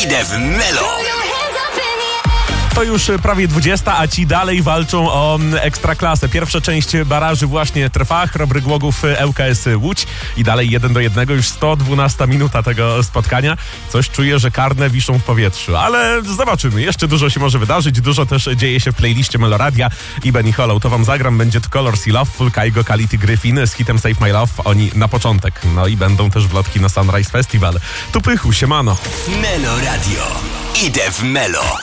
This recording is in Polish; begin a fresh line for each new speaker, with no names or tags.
Idę w Melo.
To już prawie 20, a ci dalej walczą o ekstraklasę. Pierwsza część baraży właśnie trwa. Chrobry Głogów, ŁKS Łódź i dalej 1-1. Już 112 minuta tego spotkania. Coś czuję, że karne wiszą w powietrzu, ale zobaczymy. Jeszcze dużo się może wydarzyć. Dużo też dzieje się w playliście Meloradia i Benny Hollow. To wam zagram. Będzie to Colors i Loveful, Kaigo, Kality, Gryfin z hitem Save My Love. Oni na początek. No i będą też wlotki na Sunrise Festival. Tu Pychu, siemano.
Meloradio. Idę w Melo.